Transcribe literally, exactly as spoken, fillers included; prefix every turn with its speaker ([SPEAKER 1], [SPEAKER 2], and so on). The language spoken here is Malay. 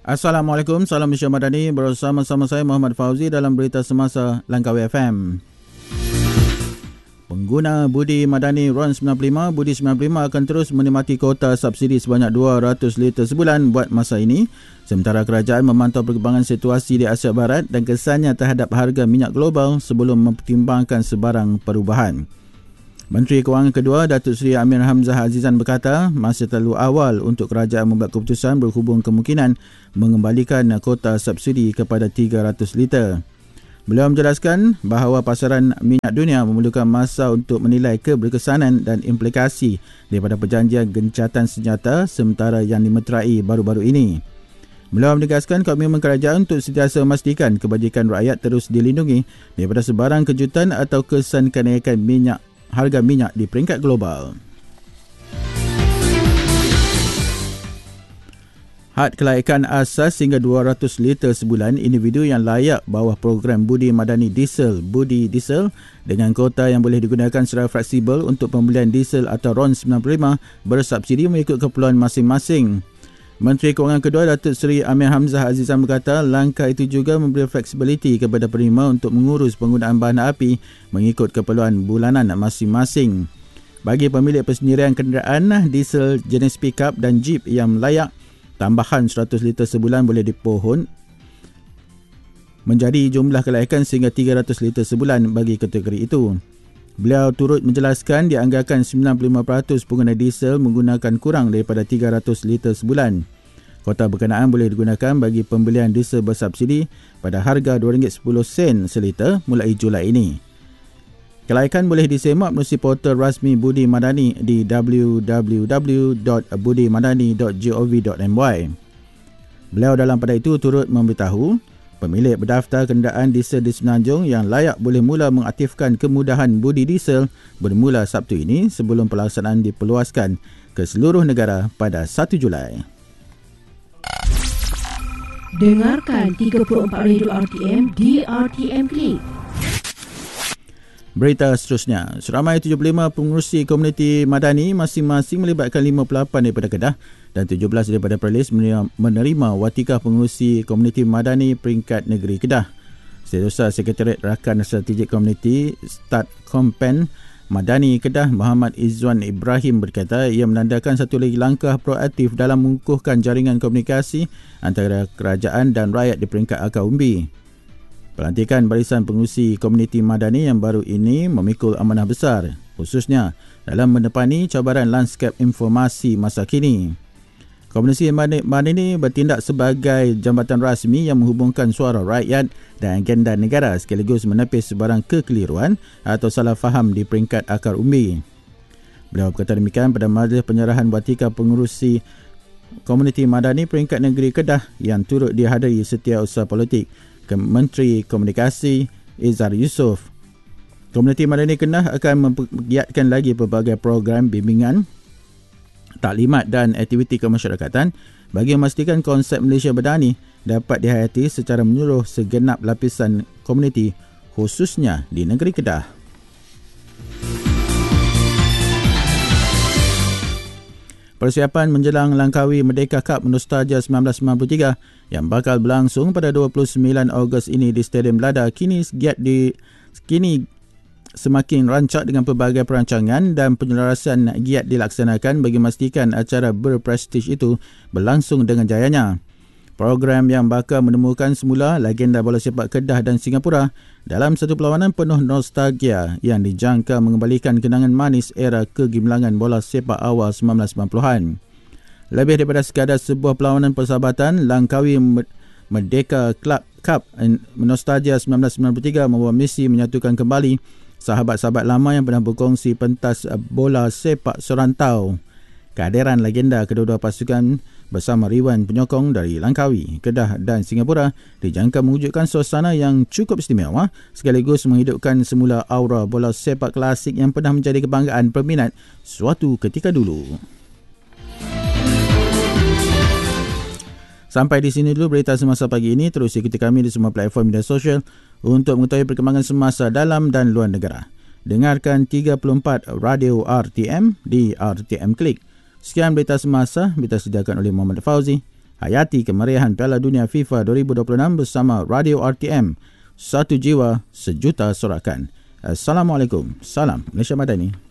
[SPEAKER 1] Assalamualaikum, salam Malaysia Madani. Bersama-sama saya Muhammad Fauzi dalam berita semasa Langkawi F M. Pengguna budi madani R O N sembilan puluh lima, budi sembilan puluh lima akan terus menikmati kota subsidi sebanyak dua ratus liter sebulan buat masa ini, sementara kerajaan memantau perkembangan situasi di Asia Barat dan kesannya terhadap harga minyak global sebelum mempertimbangkan sebarang perubahan. Menteri Kewangan kedua, Datuk Seri Amir Hamzah Azizan berkata, masih terlalu awal untuk kerajaan membuat keputusan berhubung kemungkinan mengembalikan kota subsidi kepada tiga ratus liter. Beliau menjelaskan bahawa pasaran minyak dunia memerlukan masa untuk menilai keberkesanan dan implikasi daripada perjanjian gencatan senjata sementara yang dimeterai baru-baru ini. Beliau menegaskan komitmen kerajaan untuk sentiasa memastikan kebajikan rakyat terus dilindungi daripada sebarang kejutan atau kesan kenaikan minyak harga minyak di peringkat global. Had kelaikan asas hingga dua ratus liter sebulan individu yang layak bawah program budi madani diesel budi diesel dengan kota yang boleh digunakan secara fleksibel untuk pembelian diesel atau R O N sembilan puluh lima bersubsidi mengikut keperluan masing-masing. Menteri Kewangan kedua, Datuk Seri Amir Hamzah Azizan berkata, langkah itu juga memberi fleksibiliti kepada penerima untuk mengurus penggunaan bahan api mengikut keperluan bulanan masing-masing. Bagi pemilik persendirian kenderaan diesel jenis pick-up dan jeep yang layak, tambahan seratus liter sebulan boleh dipohon menjadi jumlah kelaikan sehingga tiga ratus liter sebulan bagi kategori itu. Beliau turut menjelaskan dianggarkan sembilan puluh lima peratus pengguna diesel menggunakan kurang daripada tiga ratus liter sebulan. Kota berkenaan boleh digunakan bagi pembelian diesel bersubsidi pada harga dua ringgit sepuluh sen seliter mulai Julai ini. Kelaikan boleh disemak melalui portal rasmi Budi Madani di w w w dot budi madani dot gov dot m y. Beliau dalam pada itu turut memberitahu, pemilik berdaftar kenderaan diesel di Semenanjung yang layak boleh mula mengaktifkan kemudahan budi diesel bermula Sabtu ini sebelum pelaksanaan diperluaskan ke seluruh negara pada satu Julai.
[SPEAKER 2] Dengarkan tiga puluh empat Radio R T M di R T M Klik.
[SPEAKER 1] Berita seterusnya, seramai tujuh puluh lima pengurusi komuniti madani masing-masing melibatkan lima puluh lapan daripada Kedah dan tujuh belas daripada Perlis menerima watikah pengurusi komuniti madani peringkat negeri Kedah. Setiausaha Sekretariat Rakan Strategik Komuniti Start Kompen Madani Kedah, Muhammad Izzuan Ibrahim berkata ia menandakan satu lagi langkah proaktif dalam mengukuhkan jaringan komunikasi antara kerajaan dan rakyat di peringkat akar umbi. Pelantikan barisan pengurusi komuniti madani yang baru ini memikul amanah besar, khususnya dalam menepani cabaran lanskap informasi masa kini. Komuniti madani bertindak sebagai jambatan rasmi yang menghubungkan suara rakyat dan agenda negara sekaligus menepis sebarang kekeliruan atau salah faham di peringkat akar umbi. Beliau berkata demikian pada majlis penyerahan watika pengurusi komuniti madani peringkat negeri Kedah yang turut dihadiri Setiausaha Politik Menteri Komunikasi Izzar Yusof. Komuniti Madani Kedah akan mempergiatkan lagi pelbagai program bimbingan, taklimat dan aktiviti kemasyarakatan bagi memastikan konsep Malaysia Berdani dapat dihayati secara menyeluruh segenap lapisan komuniti khususnya di negeri Kedah. Persiapan menjelang Langkawi Merdeka Cup Nostalgia seribu sembilan ratus sembilan puluh tiga yang bakal berlangsung pada dua puluh sembilan Ogos ini di Stadium Lada kini giat di kini semakin rancak dengan pelbagai perancangan dan penyelarasan giat dilaksanakan bagi memastikan acara berprestij itu berlangsung dengan jayanya. Program yang bakal menemukan semula legenda bola sepak Kedah dan Singapura dalam satu perlawanan penuh nostalgia yang dijangka mengembalikan kenangan manis era kegemilangan bola sepak awal sembilan belas sembilan puluhan. Lebih daripada sekadar sebuah perlawanan persahabatan, Langkawi Merdeka Club Cup Nostalgia seribu sembilan ratus sembilan puluh tiga membawa misi menyatukan kembali sahabat-sahabat lama yang pernah berkongsi pentas bola sepak serantau. Kehadiran legenda kedua-dua pasukan bersama ribuan penyokong dari Langkawi, Kedah dan Singapura dijangka mewujudkan suasana yang cukup istimewa sekaligus menghidupkan semula aura bola sepak klasik yang pernah menjadi kebanggaan peminat suatu ketika dulu. Sampai di sini dulu berita semasa pagi ini. Terus ikuti kami di semua platform media sosial untuk mengetahui perkembangan semasa dalam dan luar negara. Dengarkan tiga puluh empat Radio R T M di R T M Klik. Sekian berita semasa, berita sediakan oleh Muhammad Fauzi. Hayati kemeriahan Piala Dunia FIFA dua ribu dua puluh enam bersama Radio R T M. Satu jiwa, sejuta sorakan. Assalamualaikum. Salam Malaysia Madani.